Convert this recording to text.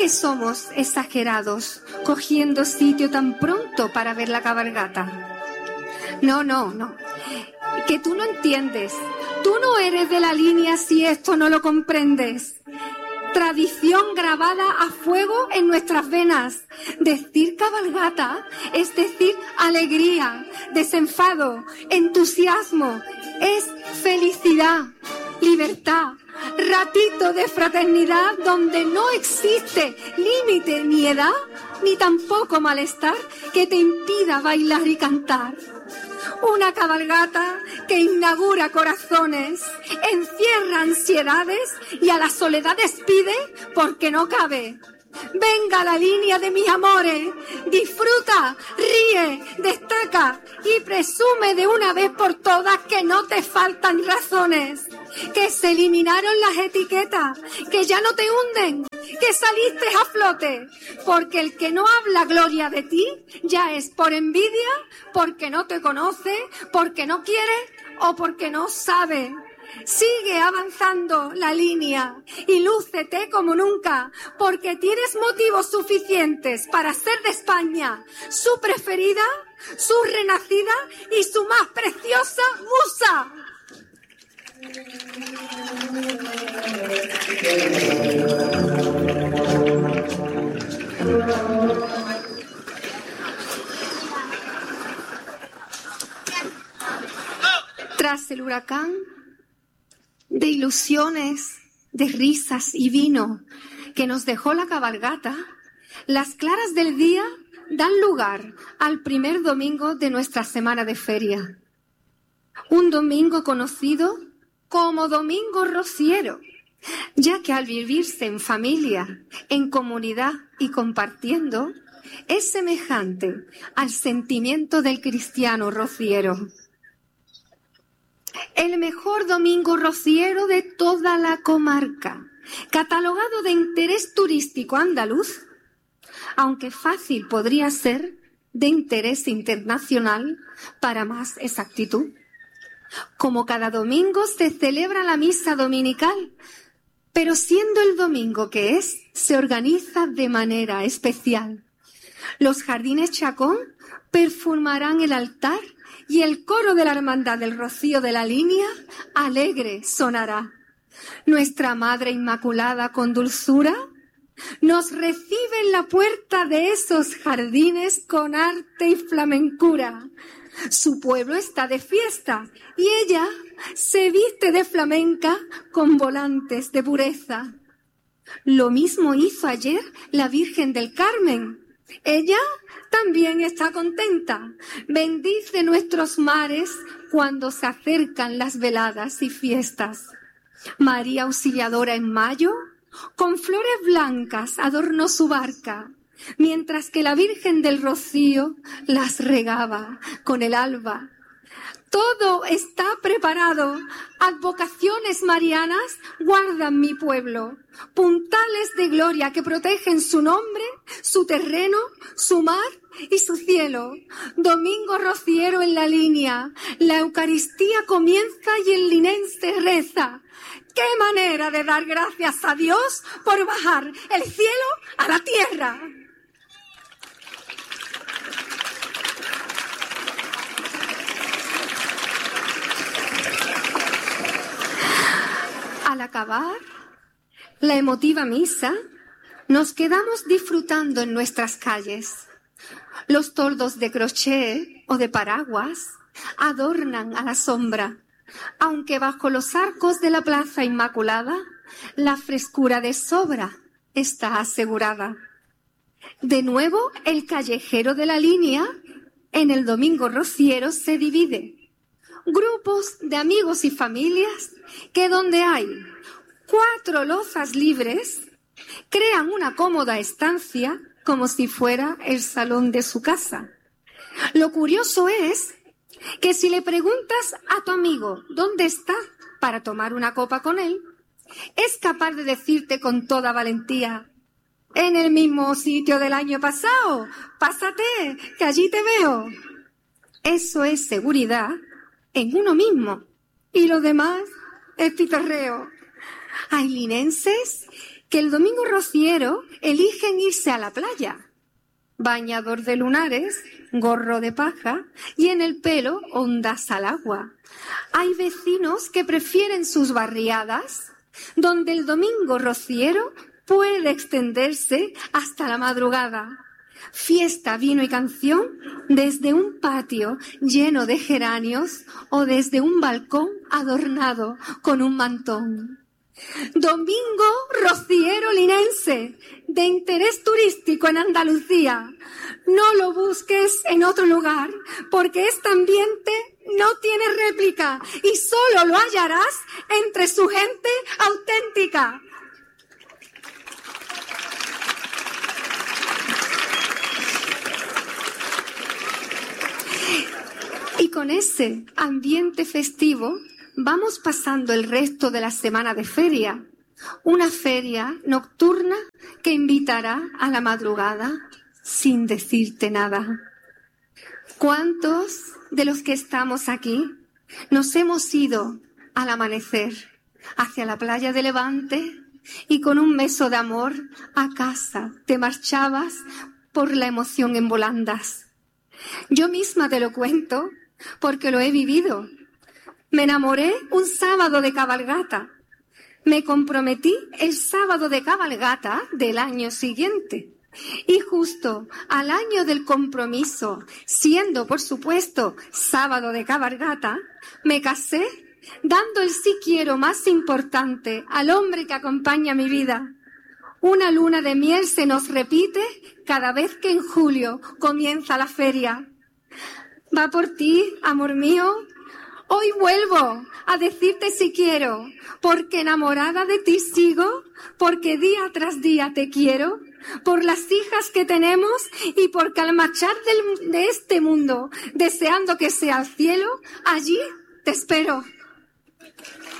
que somos exagerados, cogiendo sitio tan pronto para ver la cabalgata. No. Que tú no entiendes. Tú no eres de la línea si esto no lo comprendes. Tradición grabada a fuego en nuestras venas. Decir cabalgata es decir alegría, desenfado, entusiasmo. Es felicidad, libertad, ratito de fraternidad donde no existe límite ni edad, ni tampoco malestar que te impida bailar y cantar. Una cabalgata que inaugura corazones, encierra ansiedades y a la soledad despide porque no cabe. Venga la línea de mis amores, disfruta, ríe, destaca y presume de una vez por todas que no te faltan razones, que se eliminaron las etiquetas, que ya no te hunden, que saliste a flote, porque el que no habla gloria de ti ya es por envidia, porque no te conoce, porque no quiere o porque no sabe. Sigue avanzando la línea y lúcete como nunca, porque tienes motivos suficientes para ser de España su preferida, su renacida y su más preciosa musa. Tras el huracán de ilusiones, de risas y vino que nos dejó la cabalgata, las claras del día dan lugar al primer domingo de nuestra semana de feria. Un domingo conocido como Domingo Rociero, ya que al vivirse en familia, en comunidad y compartiendo, es semejante al sentimiento del cristiano rociero. El mejor domingo rociero de toda la comarca, catalogado de interés turístico andaluz, aunque fácil podría ser de interés internacional para más exactitud. Como cada domingo se celebra la misa dominical, pero siendo el domingo que es, se organiza de manera especial. Los jardines Chacón perfumarán el altar y el coro de la Hermandad del Rocío de la Línea alegre sonará. Nuestra Madre Inmaculada con dulzura nos recibe en la puerta de esos jardines con arte y flamencura. Su pueblo está de fiesta y ella se viste de flamenca con volantes de pureza. Lo mismo hizo ayer la Virgen del Carmen. Ella también está contenta. Bendice nuestros mares cuando se acercan las veladas y fiestas. María Auxiliadora en mayo, con flores blancas adornó su barca, mientras que la Virgen del Rocío las regaba con el alba. Todo está preparado. Advocaciones marianas guardan mi pueblo. Puntales de gloria que protegen su nombre, su terreno, su mar y su cielo. Domingo rociero en la línea. La Eucaristía comienza y el linense reza. ¡Qué manera de dar gracias a Dios por bajar el cielo a la tierra! Al acabar la emotiva misa, nos quedamos disfrutando en nuestras calles. Los toldos de crochet o de paraguas adornan a la sombra, aunque bajo los arcos de la Plaza Inmaculada la frescura de sobra está asegurada. De nuevo, el callejero de la línea en el Domingo Rociero se divide. Grupos de amigos y familias que donde hay 4 lozas libres crean una cómoda estancia como si fuera el salón de su casa. Lo curioso es que si le preguntas a tu amigo dónde está para tomar una copa con él, es capaz de decirte con toda valentía: en el mismo sitio del año pasado, pásate, que allí te veo. Eso es seguridad en uno mismo, y lo demás es pitorreo. Hay linenses que el domingo rociero eligen irse a la playa. Bañador de lunares, gorro de paja y en el pelo ondas al agua. Hay vecinos que prefieren sus barriadas, donde el domingo rociero puede extenderse hasta la madrugada. Fiesta, vino y canción desde un patio lleno de geranios o desde un balcón adornado con un mantón. Domingo rociero linense, de interés turístico en Andalucía. No lo busques en otro lugar, porque este ambiente no tiene réplica y solo lo hallarás entre su gente auténtica. Y con ese ambiente festivo vamos pasando el resto de la semana de feria. Una feria nocturna que invitará a la madrugada sin decirte nada. ¿Cuántos de los que estamos aquí nos hemos ido al amanecer hacia la playa de Levante y con un beso de amor a casa te marchabas por la emoción en volandas? Yo misma te lo cuento porque lo he vivido. Me enamoré un sábado de cabalgata. Me comprometí el sábado de cabalgata del año siguiente. Y justo al año del compromiso, siendo por supuesto sábado de cabalgata, me casé dando el sí quiero más importante al hombre que acompaña mi vida. Una luna de miel se nos repite cada vez que en julio comienza la feria. Va por ti, amor mío. Hoy vuelvo a decirte si quiero, porque enamorada de ti sigo, porque día tras día te quiero, por las hijas que tenemos y porque al marchar de este mundo, deseando que sea el cielo, allí te espero.